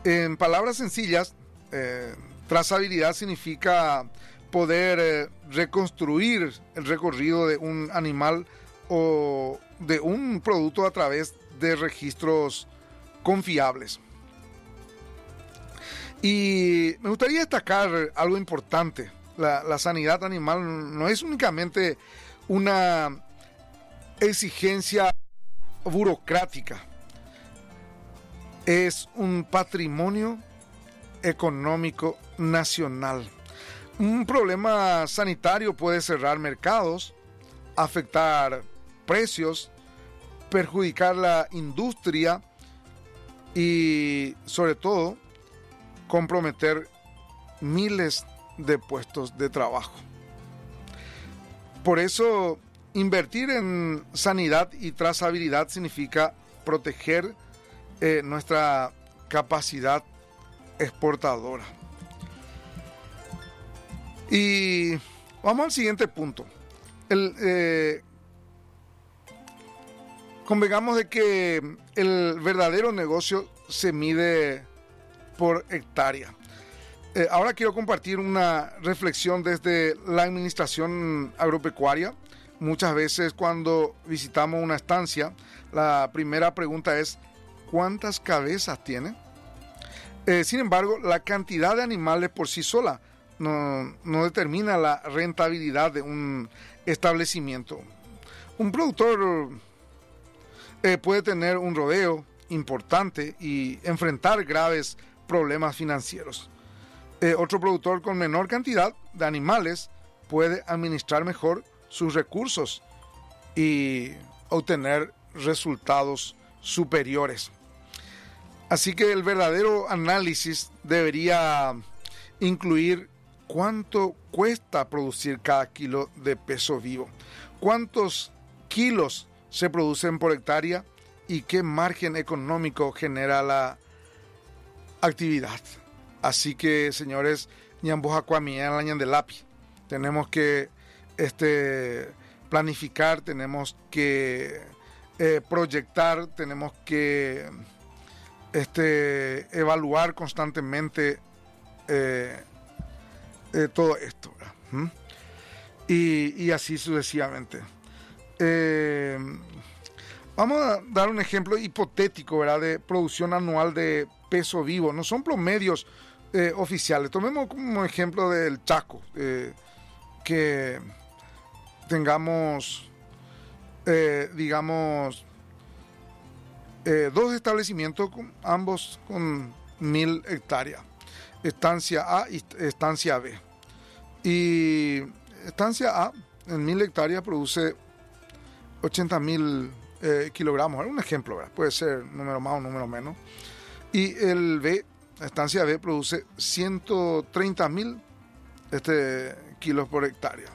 En palabras sencillas, trazabilidad significa poder reconstruir el recorrido de un animal o de un producto a través de registros confiables. Y me gustaría destacar algo importante. La sanidad animal no es únicamente una exigencia burocrática, es un patrimonio económico nacional. Un problema sanitario puede cerrar mercados, afectar precios, perjudicar la industria y, sobre todo, comprometer miles de puestos de trabajo. Por eso, invertir en sanidad y trazabilidad significa proteger nuestra capacidad exportadora. Y vamos al siguiente punto. Convengamos de que el verdadero negocio se mide por hectárea. Ahora quiero compartir una reflexión desde la administración agropecuaria. Muchas veces cuando visitamos una estancia, la primera pregunta es: ¿cuántas cabezas tiene? Sin embargo, la cantidad de animales por sí sola no determina la rentabilidad de un establecimiento. Un productor puede tener un rodeo importante y enfrentar graves problemas financieros. Otro productor con menor cantidad de animales puede administrar mejor sus recursos y obtener resultados superiores. Así que el verdadero análisis debería incluir cuánto cuesta producir cada kilo de peso vivo, cuántos kilos se producen por hectárea y qué margen económico genera la actividad. Así que, señores, tenemos que planificar, tenemos que proyectar, tenemos que evaluar constantemente todo esto, ¿verdad? Y así sucesivamente. Vamos a dar un ejemplo hipotético, ¿verdad?, de producción anual de peso vivo. No son promedios oficiales. Tomemos como ejemplo del Chaco, que tengamos, dos establecimientos, ambos con 1,000 hectáreas. Estancia A y estancia B. Y estancia A, en 1,000 hectáreas, produce 80,000 kilogramos. Es un ejemplo, ¿verdad? Puede ser número más o número menos. Y el B, la estancia B, produce 130,000 kilos por hectárea.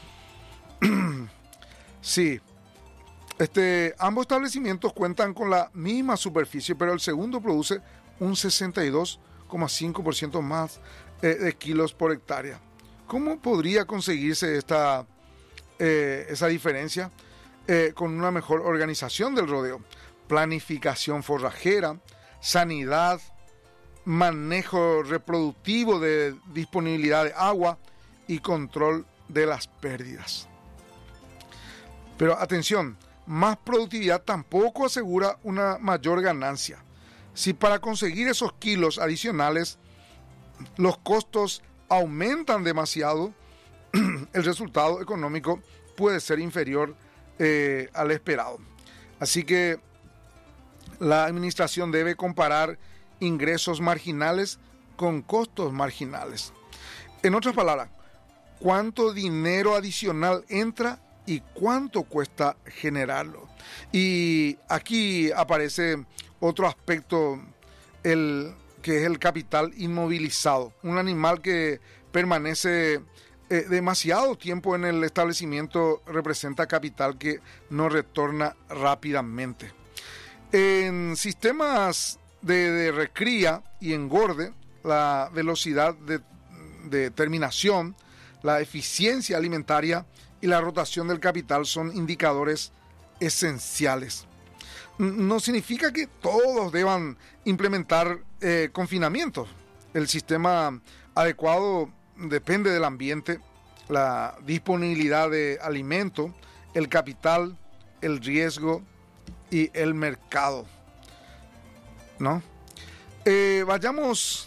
Sí. Ambos establecimientos cuentan con la misma superficie, pero el segundo produce un 62,5% más de kilos por hectárea. ¿Cómo podría conseguirse esa diferencia? Con una mejor organización del rodeo, planificación forrajera, sanidad, manejo reproductivo de disponibilidad de agua y control de las pérdidas. Pero atención, más productividad tampoco asegura una mayor ganancia. Si para conseguir esos kilos adicionales los costos aumentan demasiado, el resultado económico puede ser inferior al esperado. Así que la administración debe comparar ingresos marginales con costos marginales. En otras palabras, cuánto dinero adicional entra y cuánto cuesta generarlo. Y aquí aparece otro aspecto, que es el capital inmovilizado. Un animal que permanece demasiado tiempo en el establecimiento representa capital que no retorna rápidamente. En sistemas de recría y engorde, la velocidad de terminación, la eficiencia alimentaria y la rotación del capital son indicadores esenciales. no significa que todos deban implementar confinamientos. El sistema adecuado depende del ambiente, la disponibilidad de alimento, el capital, el riesgo y el mercado, ¿no? Vayamos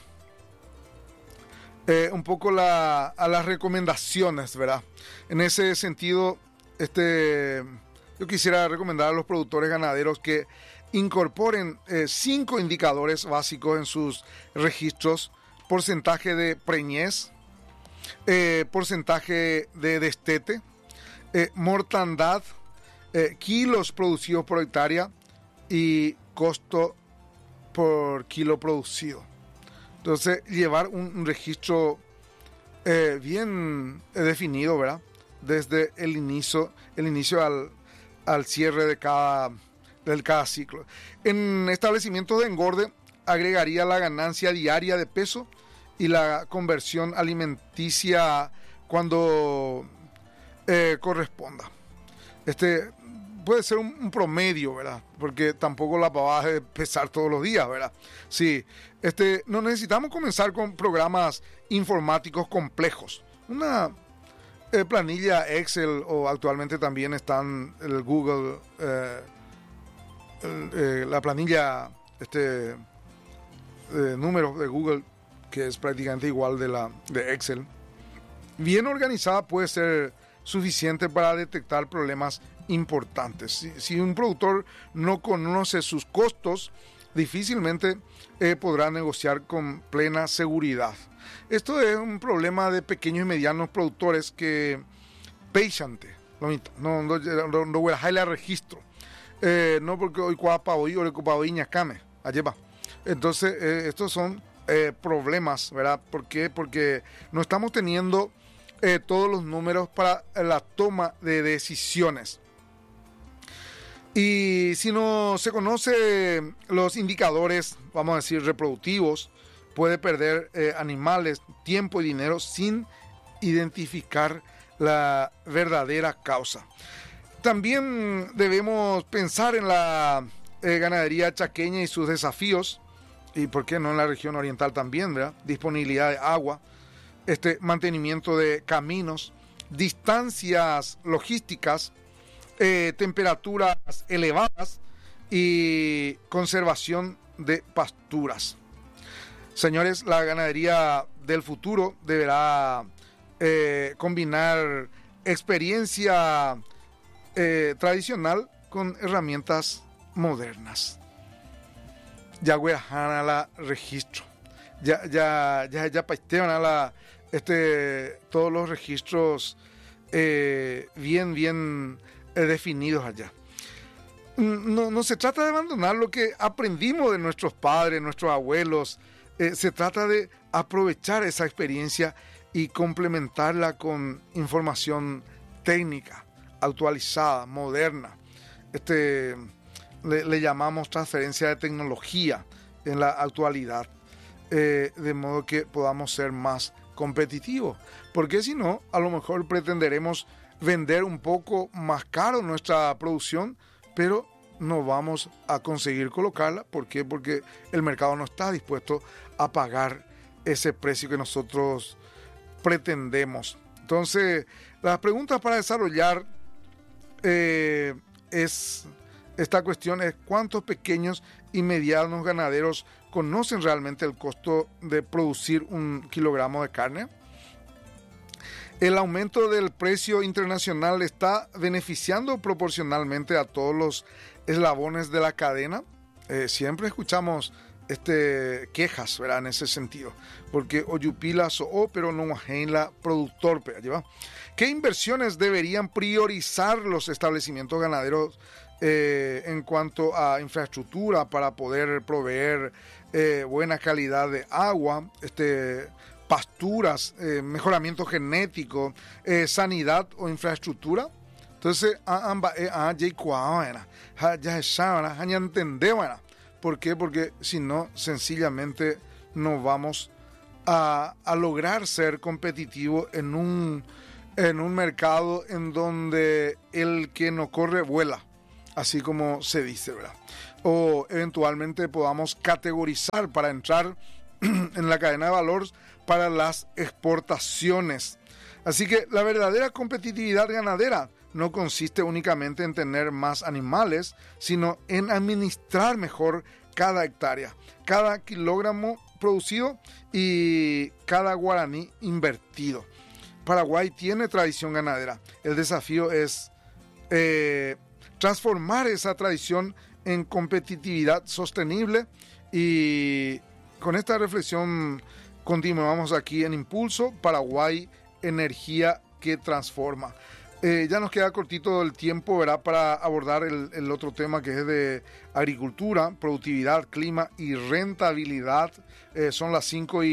un poco a las recomendaciones, ¿verdad? En ese sentido, yo quisiera recomendar a los productores ganaderos que incorporen 5 indicadores básicos en sus registros: porcentaje de preñez, porcentaje de destete, mortandad, kilos producidos por hectárea y costo por kilo producido. Entonces, llevar un registro bien definido, ¿verdad? Desde el inicio al cierre de cada ciclo. En establecimientos de engorde, agregaría la ganancia diaria de peso y la conversión alimenticia cuando corresponda. Puede ser un promedio, ¿verdad? Porque tampoco la pavada es pesar todos los días, ¿verdad? Sí, no necesitamos comenzar con programas informáticos complejos. Una planilla Excel, o actualmente también están el Google, la planilla números de Google, que es prácticamente igual de Excel. Bien organizada puede ser suficiente para detectar problemas importantes. Si un productor no conoce sus costos, difícilmente podrá negociar con plena seguridad. Esto es un problema de pequeños y medianos productores que no voy a dejarle registro. No porque hoy cuapa hoy o le cuapa hoy ñacame, allá va. Entonces, estos son problemas, ¿verdad? ¿Por qué? Porque no estamos teniendo todos los números para la toma de decisiones. Y si no se conoce los indicadores, vamos a decir, reproductivos, puede perder animales, tiempo y dinero sin identificar la verdadera causa. También debemos pensar en la ganadería chaqueña y sus desafíos, y por qué no en la región oriental también, ¿verdad? Disponibilidad de agua, mantenimiento de caminos, distancias logísticas, temperaturas elevadas y conservación de pasturas. Señores, la ganadería del futuro deberá combinar experiencia tradicional con herramientas modernas. Ya huejan la registro. Ya pastean a la todos los registros bien definidos allá. No se trata de abandonar lo que aprendimos de nuestros padres, nuestros abuelos. Se trata de aprovechar esa experiencia y complementarla con información técnica, actualizada, moderna. Le llamamos transferencia de tecnología en la actualidad, de modo que podamos ser más competitivos. Porque si no, a lo mejor pretenderemos vender un poco más caro nuestra producción, pero no vamos a conseguir colocarla. ¿Por qué? Porque el mercado no está dispuesto a pagar ese precio que nosotros pretendemos. Entonces, las preguntas para desarrollar esta cuestión es: ¿cuántos pequeños y medianos ganaderos conocen realmente el costo de producir 1 kilogramo de carne? El aumento del precio internacional está beneficiando proporcionalmente a todos los eslabones de la cadena. Siempre escuchamos quejas, ¿verdad? En ese sentido, porque oyupila pero no la productor, ¿verdad? ¿Qué inversiones deberían priorizar los establecimientos ganaderos en cuanto a infraestructura para poder proveer buena calidad de agua, pasturas, mejoramiento genético, sanidad o infraestructura? Entonces, ya entendemos. ¿Por qué? Porque si no, sencillamente no vamos a lograr ser competitivos en un mercado en donde el que no corre vuela. así como se dice, ¿verdad? O eventualmente podamos categorizar para entrar en la cadena de valor para las exportaciones. Así que la verdadera competitividad ganadera no consiste únicamente en tener más animales, sino en administrar mejor cada hectárea, cada kilogramo producido y cada guaraní invertido. Paraguay tiene tradición ganadera. El desafío es transformar esa tradición en competitividad sostenible, y con esta reflexión continuamos aquí en Impulso Paraguay, energía que transforma. Ya nos queda cortito el tiempo, ¿verdad?, para abordar el otro tema, que es de agricultura, productividad, clima y rentabilidad. Son las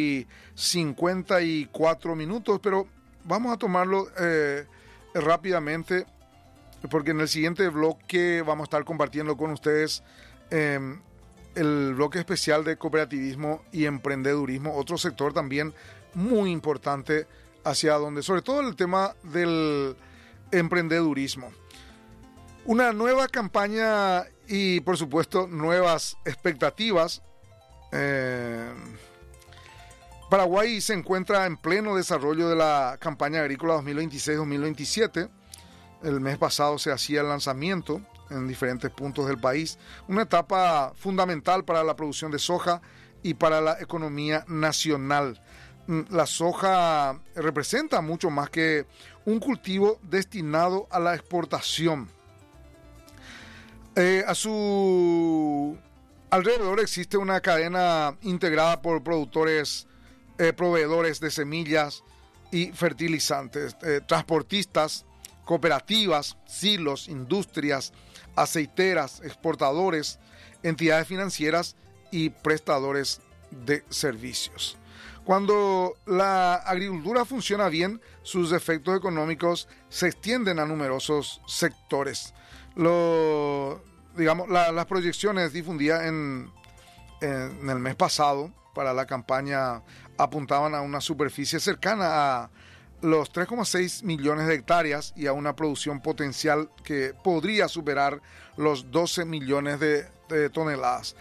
5:54, pero vamos a tomarlo rápidamente, porque en el siguiente bloque vamos a estar compartiendo con ustedes el bloque especial de cooperativismo y emprendedurismo, otro sector también muy importante hacia donde, sobre todo el tema del emprendedurismo. Una nueva campaña y, por supuesto, nuevas expectativas. Paraguay se encuentra en pleno desarrollo de la campaña agrícola 2026-2027. El mes pasado se hacía el lanzamiento en diferentes puntos del país, una etapa fundamental para la producción de soja y para la economía nacional. La soja representa mucho más que un cultivo destinado a la exportación. A su alrededor existe una cadena integrada por proveedores de semillas y fertilizantes, transportistas, cooperativas, silos, industrias, aceiteras, exportadores, entidades financieras y prestadores de servicios. Cuando la agricultura funciona bien, sus efectos económicos se extienden a numerosos sectores. Las proyecciones difundidas en el mes pasado para la campaña apuntaban a una superficie cercana a los 3,6 millones de hectáreas y a una producción potencial que podría superar los 12 millones de toneladas.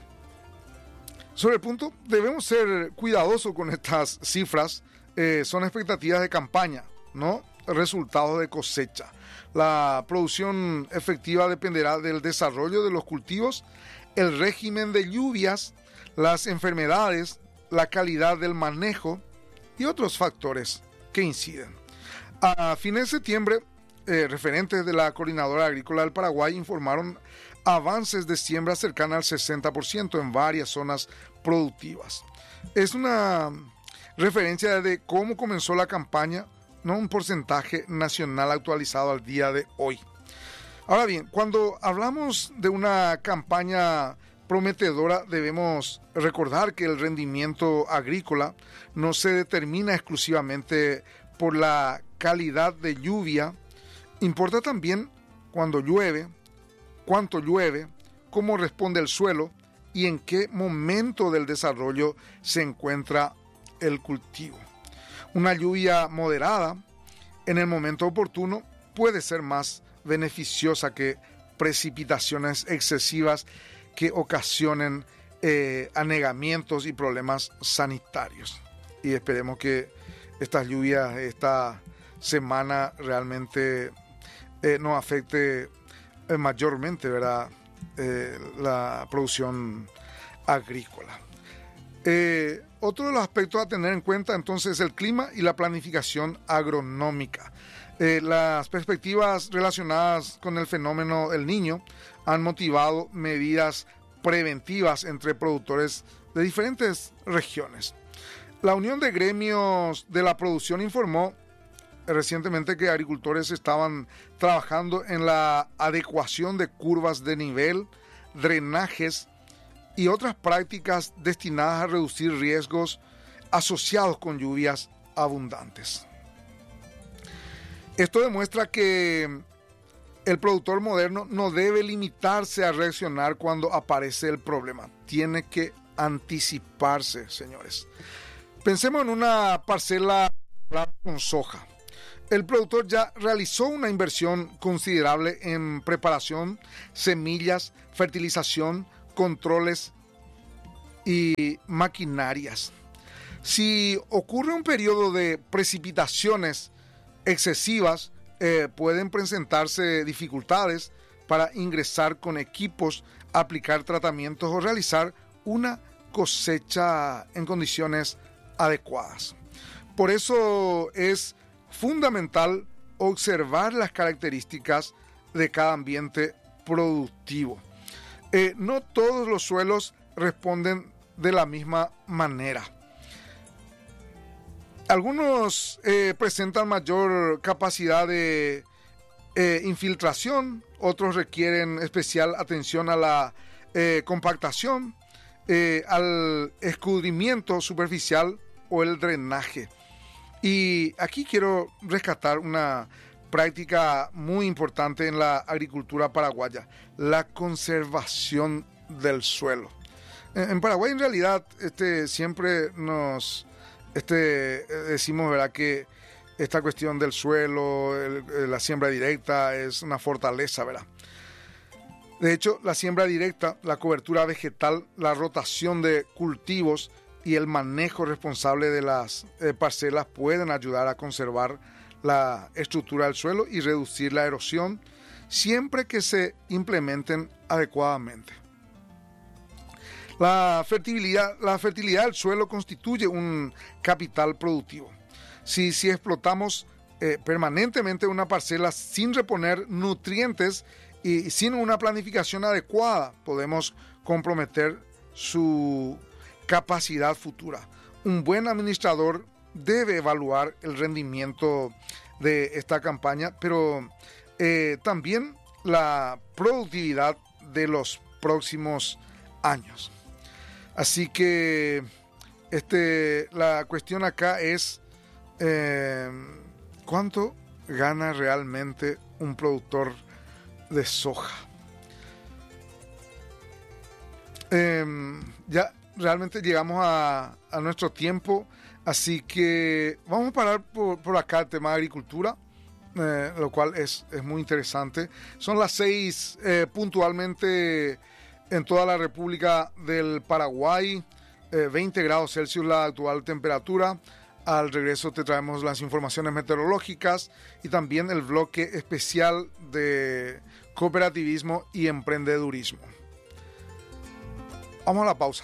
Sobre el punto, debemos ser cuidadosos con estas cifras. Son expectativas de campaña, no resultados de cosecha. La producción efectiva dependerá del desarrollo de los cultivos, el régimen de lluvias, las enfermedades, la calidad del manejo y otros factores que inciden. A fines de septiembre, referentes de la Coordinadora Agrícola del Paraguay informaron avances de siembra cercana al 60% en varias zonas productivas. Es una referencia de cómo comenzó la campaña, no un porcentaje nacional actualizado al día de hoy. Ahora bien, cuando hablamos de una campaña prometedora, debemos recordar que el rendimiento agrícola no se determina exclusivamente por la calidad de lluvia. Importa también cuándo llueve, cuánto llueve, cómo responde el suelo y en qué momento del desarrollo se encuentra el cultivo. Una lluvia moderada en el momento oportuno puede ser más beneficiosa que precipitaciones excesivas que ocasionen anegamientos y problemas sanitarios. Y esperemos que estas lluvias esta semana realmente no afecte mayormente, ¿verdad?, la producción agrícola. Otro de los aspectos a tener en cuenta entonces es el clima y la planificación agronómica. Las perspectivas relacionadas con el fenómeno El Niño han motivado medidas preventivas entre productores de diferentes regiones. La Unión de Gremios de la Producción informó recientemente que agricultores estaban trabajando en la adecuación de curvas de nivel, drenajes y otras prácticas destinadas a reducir riesgos asociados con lluvias abundantes. Esto demuestra que el productor moderno no debe limitarse a reaccionar cuando aparece el problema. Tiene que anticiparse, señores. Pensemos en una parcela con soja. el productor ya realizó una inversión considerable en preparación, semillas, fertilización, controles y maquinarias. Si ocurre un periodo de precipitaciones excesivas, pueden presentarse dificultades para ingresar con equipos, aplicar tratamientos o realizar una cosecha en condiciones adecuadas. Por eso es fundamental observar las características de cada ambiente productivo. No todos los suelos responden de la misma manera. Algunos presentan mayor capacidad de infiltración, otros requieren especial atención a la compactación, al escurrimiento superficial o el drenaje. Y aquí quiero rescatar una práctica muy importante en la agricultura paraguaya, la conservación del suelo. En Paraguay en realidad siempre nos decimos, ¿verdad?, que esta cuestión del suelo, la siembra directa es una fortaleza, ¿verdad? De hecho, la siembra directa, la cobertura vegetal, la rotación de cultivos y el manejo responsable de las parcelas pueden ayudar a conservar la estructura del suelo y reducir la erosión siempre que se implementen adecuadamente. La fertilidad del suelo constituye un capital productivo. Si explotamos permanentemente una parcela sin reponer nutrientes y sin una planificación adecuada, podemos comprometer su capacidad futura. Un buen administrador debe evaluar el rendimiento de esta campaña, pero también la productividad de los próximos años. Así que la cuestión acá es ¿cuánto gana realmente un productor de soja? Ya realmente llegamos a nuestro tiempo, así que vamos a parar por acá el tema de agricultura, lo cual es muy interesante. Son las 6 puntualmente en toda la República del Paraguay, 20 grados Celsius la actual temperatura. Al regreso te traemos las informaciones meteorológicas y también el bloque especial de cooperativismo y emprendedurismo. Vamos a la pausa.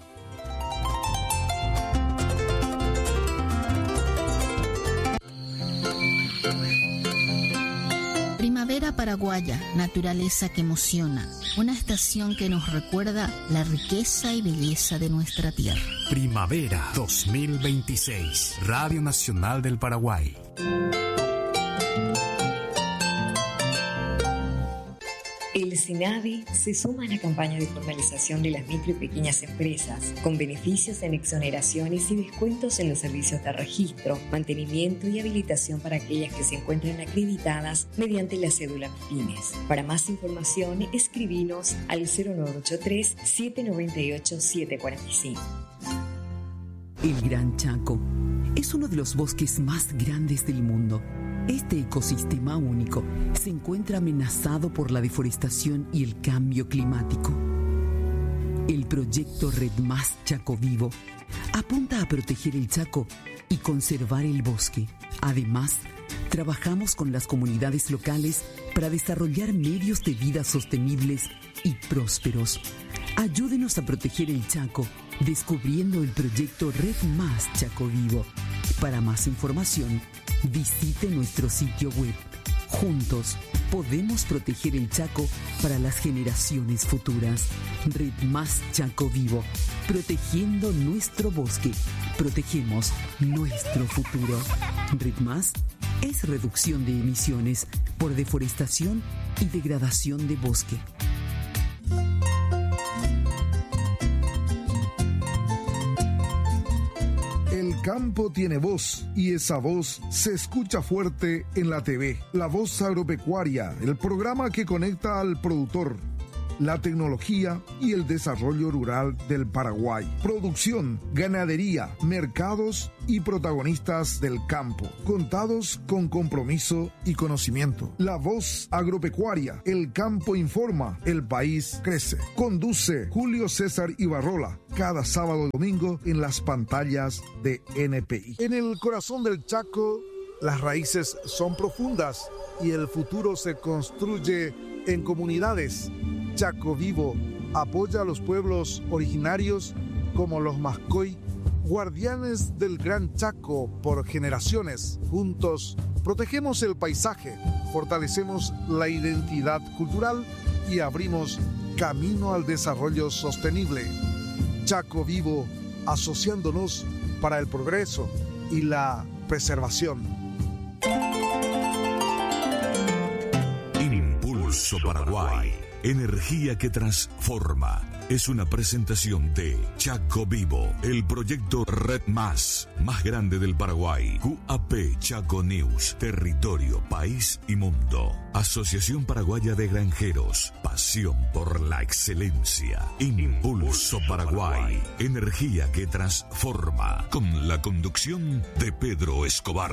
Primavera paraguaya, naturaleza que emociona. Una estación que nos recuerda la riqueza y belleza de nuestra tierra. Primavera 2026, Radio Nacional del Paraguay. El SINAVI se suma a la campaña de formalización de las micro y pequeñas empresas, con beneficios en exoneraciones y descuentos en los servicios de registro, mantenimiento y habilitación para aquellas que se encuentran acreditadas mediante la cédula MIPYMES. Para más información, escribinos al 0983-798-745. El Gran Chaco es uno de los bosques más grandes del mundo. Este ecosistema único se encuentra amenazado por la deforestación y el cambio climático. El proyecto Red Más Chaco Vivo apunta a proteger el Chaco y conservar el bosque. Además, trabajamos con las comunidades locales para desarrollar medios de vida sostenibles y prósperos. Ayúdenos a proteger el Chaco descubriendo el proyecto Red Más Chaco Vivo. Para más información, visite nuestro sitio web. Juntos podemos proteger el Chaco para las generaciones futuras. Red Más Chaco Vivo. Protegiendo nuestro bosque. Protegemos nuestro futuro. Red Más es reducción de emisiones por deforestación y degradación de bosque. El campo tiene voz y esa voz se escucha fuerte en la TV. La Voz Agropecuaria, el programa que conecta al productor, la tecnología y el desarrollo rural del Paraguay. Producción, ganadería, mercados y protagonistas del campo, contados con compromiso y conocimiento. La Voz Agropecuaria, el campo informa, el país crece. Conduce Julio César Ibarrola, cada sábado y domingo en las pantallas de NPI. En el corazón del Chaco, las raíces son profundas y el futuro se construye en comunidades. Chaco Vivo apoya a los pueblos originarios como los Mascoy, guardianes del Gran Chaco por generaciones. Juntos protegemos el paisaje, fortalecemos la identidad cultural y abrimos camino al desarrollo sostenible. Chaco Vivo, asociándonos para el progreso y la preservación. Impulso Paraguay, energía que transforma. Es una presentación de Chaco Vivo, el proyecto Red más grande del Paraguay. QAP Chaco News, territorio, país y mundo. Asociación Paraguaya de Granjeros, pasión por la excelencia. Impulso Paraguay, energía que transforma. Con la conducción de Pedro Escobar.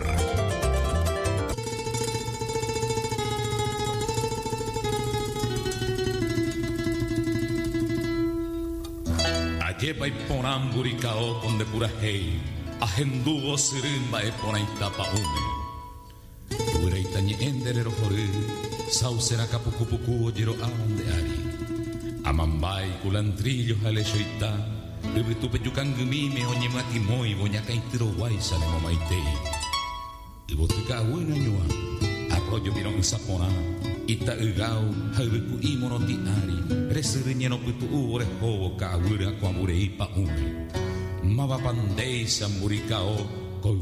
Lleva y ponan buricao con de pura hey, ajendugo sirimba y pona itapa ume. Ure itañe enderero jore, sausera capucupucu oyero ande ari. Amambay culantrillo jale shoita, ribitupe yucangumime oñe matimoy boñaca itiro guaysa le momaitei. Y botica buena ñua, arroyo virón sapona. Ita egao haibeku imonoti ari resiriñeno kutu ure hobo ka ura kwa mure ipa ume mava pandei samburikao